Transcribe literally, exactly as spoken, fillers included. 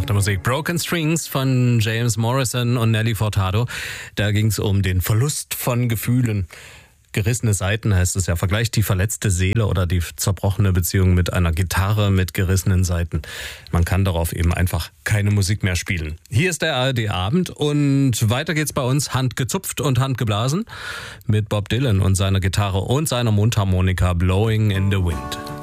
nach der Musik. Broken Strings von James Morrison und Nelly Furtado. Da ging es um den Verlust von Gefühlen. Gerissene Saiten heißt es ja. Vergleicht die verletzte Seele oder die zerbrochene Beziehung mit einer Gitarre mit gerissenen Saiten. Man kann darauf eben einfach keine Musik mehr spielen. Hier ist der A R D-Abend und weiter geht's bei uns handgezupft und handgeblasen mit Bob Dylan und seiner Gitarre und seiner Mundharmonika Blowing in the Wind.